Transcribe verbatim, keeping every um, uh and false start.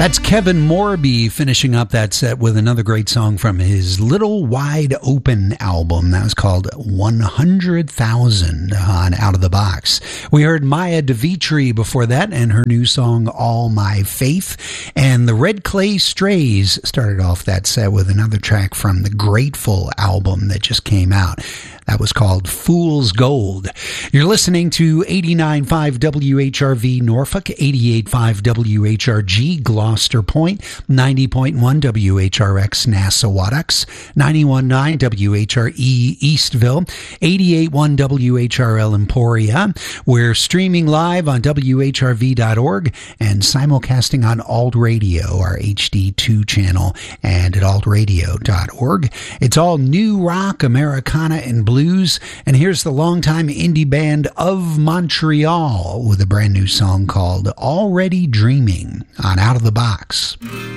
That's Kevin Morby finishing up that set with another great song from his Little Wide Open album. That was called one hundred thousand on Out of the Box. We heard Maya DeVitri before that and her new song All My Faith. And the Red Clay Strays started off that set with another track from the Grateful album that just came out. That was called Fool's Gold. You're listening to eighty-nine point five W H R V Norfolk, eighty-eight point five W H R G Gloucester Point, ninety point one W H R X Nassawadox, ninety-one point nine W H R E Eastville, eighty-eight point one W H R L Emporia. We're streaming live on W H R V dot org and simulcasting on Alt Radio, our H D two channel, and at alt radio dot org. It's all new rock, Americana, and blues. And here's the longtime indie band Of Montreal with a brand new song called Already Dreaming on Out of the Box.